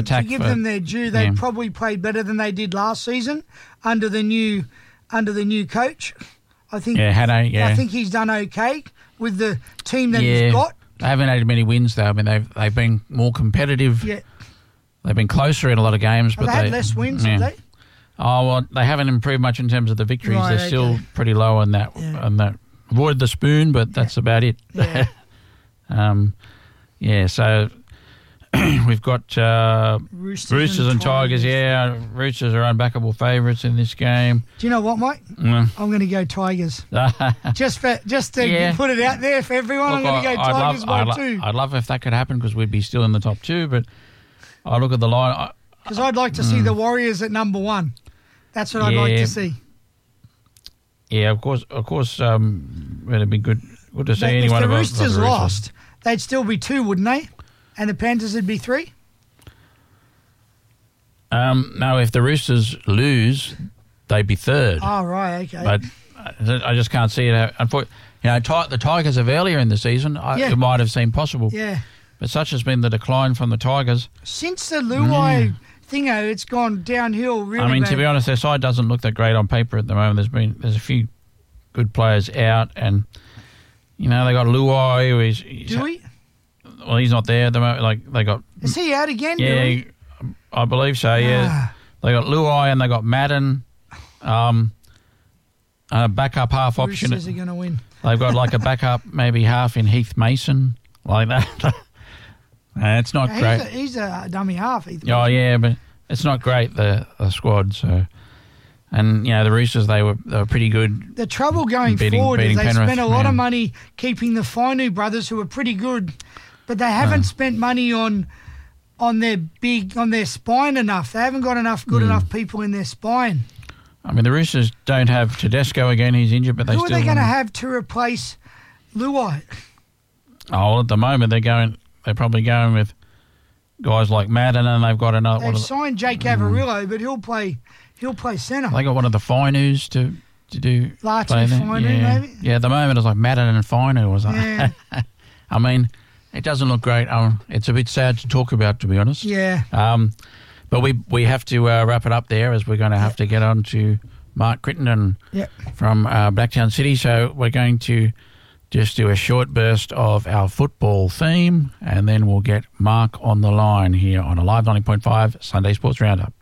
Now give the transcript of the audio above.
to give them their due, they probably played better than they did last season under the new coach. I think. I think he's done okay with the team that he's got. They haven't had many wins though. I mean, they've been more competitive. Yeah. They've been closer in a lot of games, but they had less wins, have they? Oh well, they haven't improved much in terms of the victories. Right, They're still pretty low on that. Yeah. On that. Avoid the spoon, but that's about it. Yeah. So we've got Roosters and Tigers. Yeah, Roosters are unbackable favourites in this game. Do you know what, Mike? I'm going to go Tigers. just to put it out there for everyone, I'm going to go Tigers by 2. I'd love if that could happen because we'd be still in the top 2, but I look at the line. Because I'd like to see the Warriors at number 1. That's what I'd like to see. Yeah, of course. It'd be good to see anyone. If the Roosters lost, they'd still be 2, wouldn't they? And the Panthers would be 3. No, if the Roosters lose, they'd be 3rd. Oh, right, okay. But I just can't see it. Unfortunately, the Tigers have earlier in the season. It might have seemed possible. Yeah. But such has been the decline from the Tigers. Since the Luai thingo, it's gone downhill really bad. To be honest, their side doesn't look that great on paper at the moment. There's a few good players out, and they got Luai. Dewey? Well, he's not there at the moment. Like they got. Is he out again? Yeah, I believe so. Yeah, they got Luai and they got Madden. A backup half option. Roosters are going to win. They've got like a backup, maybe half in Heath Mason, like that. It's not great. He's a dummy half. Oh yeah, but it's not great the squad. So, and the Roosters they were pretty good. The trouble going forward is they spent a lot of money keeping the Fainu brothers, who are pretty good, but they haven't spent money on their spine enough. They haven't got good enough people in their spine. I mean, the Roosters don't have Tedesco again. He's injured, but who are they going to have to replace Luai? Oh, at the moment they're probably going with guys like Madden, and they've got another. They've signed Jake Averillo, but he'll play centre. They got one of the Fainus to do. Latu Fainu, maybe. Yeah, at the moment it's like Madden and Fainu. I mean, it doesn't look great. It's a bit sad to talk about, to be honest. Yeah. But we have to wrap it up there, as we're going to have to get on to Mark Crittenden from Blacktown City. So we're going to just do a short burst of our football theme, and then we'll get Mark on the line here on a live 90.5 Sunday Sports Roundup.